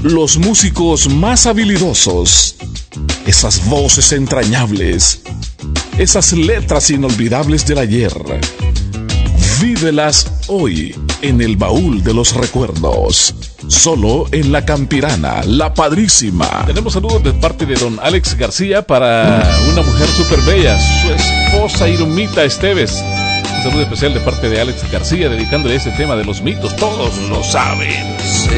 los músicos más habilidosos, esas voces entrañables, esas letras inolvidables del ayer. Vívelas hoy en el baúl de los recuerdos. Solo en La Campirana, La Padrísima. Tenemos saludos de parte de don Alex García para una mujer súper bella, su esposa Irmita Esteves. Un saludo especial de parte de Alex García, dedicándole este tema de los mitos. Todos lo saben.